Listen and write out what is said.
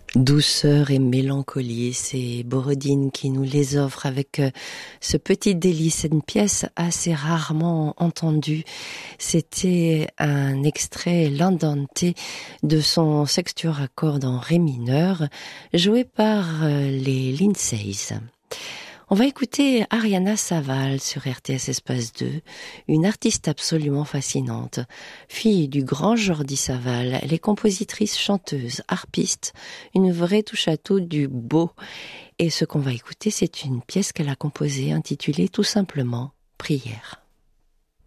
Douceur et mélancolie, c'est Borodine qui nous les offre avec ce petit délice, une pièce assez rarement entendue. C'était un extrait l'andante de son sextuor à cordes en ré mineur, joué par les Lindsays. On va écouter Ariana Saval sur RTS Espace 2, une artiste absolument fascinante. Fille du grand Jordi Saval, elle est compositrice, chanteuse, harpiste, une vraie touche-à-tout du beau. Et ce qu'on va écouter, c'est une pièce qu'elle a composée intitulée tout simplement Prière.